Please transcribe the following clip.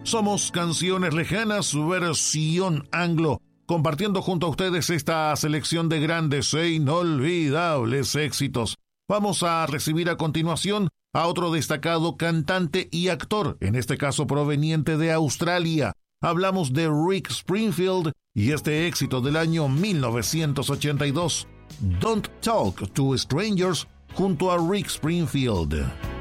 Somos Canciones Lejanas, versión anglo, compartiendo junto a ustedes esta selección de grandes e inolvidables éxitos. Vamos a recibir a continuación a otro destacado cantante y actor, en este caso proveniente de Australia. Hablamos de Rick Springfield y este éxito del año 1982, Don't Talk to Strangers, junto a Rick Springfield.